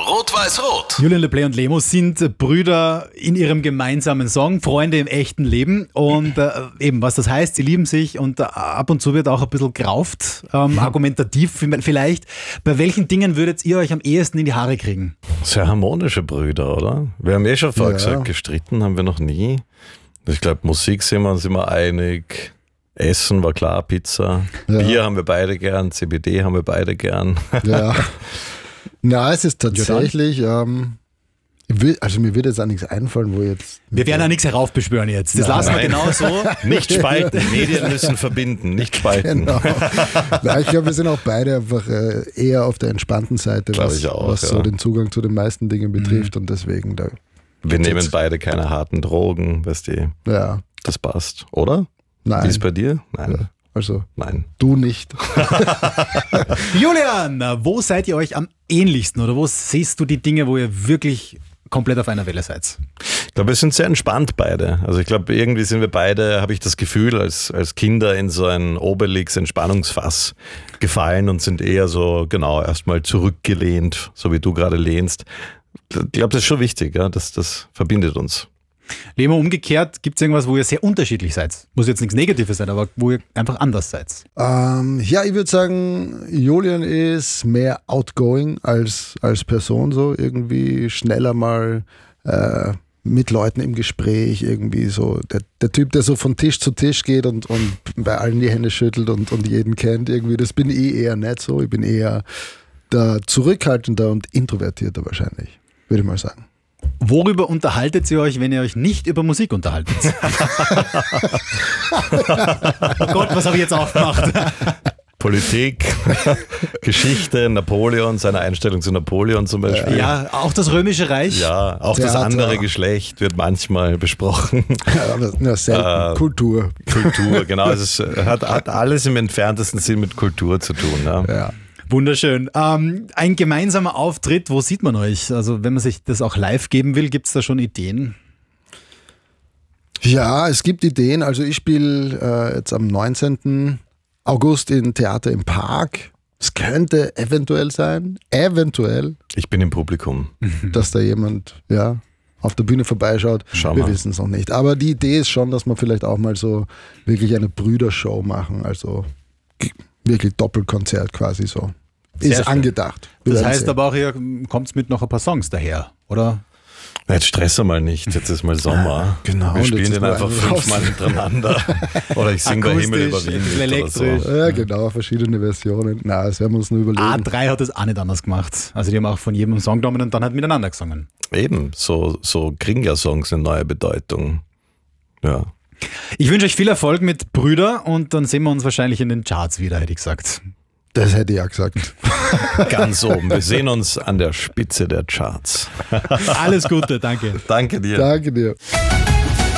Rot-Weiß-Rot. Julian LePlay und Lemo sind Brüder in ihrem gemeinsamen Song, Freunde im echten Leben. Und eben, was das heißt, sie lieben sich und ab und zu wird auch ein bisschen gerauft, argumentativ vielleicht. Bei welchen Dingen würdet ihr euch am ehesten in die Haare kriegen? Sehr harmonische Brüder, oder? Wir haben schon vorher gesagt, gestritten haben wir noch nie. Ich glaube, Musik sind wir uns immer einig. Essen war klar, Pizza. Ja. Bier haben wir beide gern, CBD haben wir beide gern. Ja. Na, es ist tatsächlich, mir würde jetzt auch nichts einfallen, wo jetzt... Wir werden auch nichts heraufbeschwören jetzt. Das lassen wir genau so. Nicht spalten. Medien müssen verbinden, nicht spalten. Genau. Na, ich glaube, wir sind auch beide einfach eher auf der entspannten Seite, was so den Zugang zu den meisten Dingen betrifft und deswegen... Wir nehmen beide keine harten Drogen, weißt du? Ja. Das passt, oder? Nein. Wie ist bei dir? Nein. Ja. Also, nein. Du nicht. Julian, wo seid ihr euch am ähnlichsten oder wo siehst du die Dinge, wo ihr wirklich komplett auf einer Welle seid? Ich glaube, wir sind sehr entspannt beide. Also ich glaube, irgendwie sind wir beide, habe ich das Gefühl, als Kinder in so ein Obelix-Entspannungsfass gefallen und sind eher so, genau, erstmal zurückgelehnt, so wie du gerade lehnst. Ich glaube, das ist schon wichtig, ja? Das verbindet uns. Lemo, umgekehrt, gibt es irgendwas, wo ihr sehr unterschiedlich seid? Muss jetzt nichts Negatives sein, aber wo ihr einfach anders seid? Ja, ich würde sagen, Julian ist mehr outgoing als Person, so irgendwie schneller mal mit Leuten im Gespräch, irgendwie so der Typ, der so von Tisch zu Tisch geht und bei allen die Hände schüttelt und jeden kennt, irgendwie, das bin ich eher nicht so. Ich bin eher der zurückhaltender und introvertierter wahrscheinlich, würde ich mal sagen. Worüber unterhaltet ihr euch, wenn ihr euch nicht über Musik unterhaltet? Oh Gott, was habe ich jetzt aufgemacht? Politik, Geschichte, Napoleon, seine Einstellung zu Napoleon zum Beispiel. Ja, auch das Römische Reich. Ja, auch das andere Geschlecht wird manchmal besprochen. Ja, selten. Kultur. Kultur, genau. Es hat alles im entferntesten Sinn mit Kultur zu tun. Ja. Wunderschön. Ein gemeinsamer Auftritt, wo sieht man euch? Also wenn man sich das auch live geben will, gibt es da schon Ideen? Ja, es gibt Ideen. Also ich spiele jetzt am 19. August in Theater im Park. Es könnte eventuell sein, Ich bin im Publikum. Dass da jemand auf der Bühne vorbeischaut. Wir wissen es noch nicht. Aber die Idee ist schon, dass wir vielleicht auch mal so wirklich eine Brüdershow machen. Also wirklich Doppelkonzert quasi so. Ist angedacht. Das heißt aber auch, ihr kommt mit noch ein paar Songs daher, oder? Jetzt stressen wir mal nicht, jetzt ist mal Sommer. Genau. Wir spielen den einfach 5-mal hintereinander. Oder ich singe bei Himmel über Wien mit elektrisch. oder so. Ja, genau, verschiedene Versionen. Nein, das werden wir uns nur überlegen. A3 hat das auch nicht anders gemacht. Also die haben auch von jedem Song genommen und dann halt miteinander gesungen. Eben, so kriegen ja Songs eine neue Bedeutung. Ja. Ich wünsche euch viel Erfolg mit Brüder und dann sehen wir uns wahrscheinlich in den Charts wieder, hätte ich gesagt. Das hätte ich ja gesagt. Ganz oben. Wir sehen uns an der Spitze der Charts. Alles Gute, danke. Danke dir. Danke dir.